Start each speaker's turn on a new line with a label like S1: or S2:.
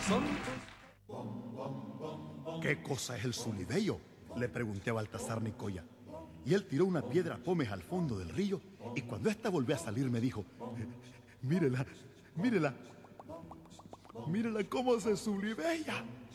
S1: ¿Qué cosa es el Zulibeyo?, le pregunté a Baltasar Nicoya. Y él tiró una piedra pómez al fondo del río, y cuando ésta volvió a salir me dijo: mírela, mírela, mírela cómo se zulibella.